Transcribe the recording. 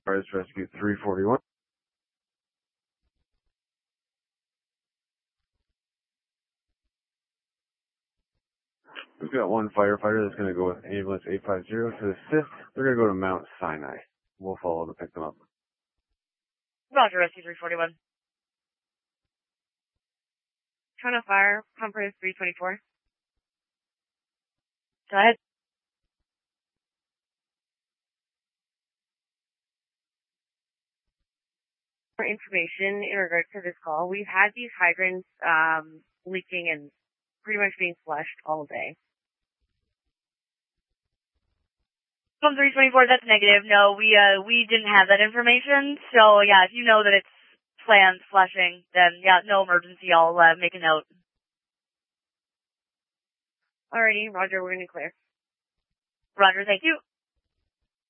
Fires Rescue 341. We've got one firefighter that's going to go with ambulance 850 to assist. They're going to go to Mount Sinai. We'll follow to pick them up. Roger, Rescue 341. Trying to fire, Conference 324. Go ahead. For information in regards to this call, we've had these hydrants leaking and pretty much being flushed all day. From 324, that's negative. No, we didn't have that information. So yeah, if you know that it's planned flushing, then yeah, no emergency. I'll make a note. Alrighty, Roger, we're gonna clear. Roger, thank you.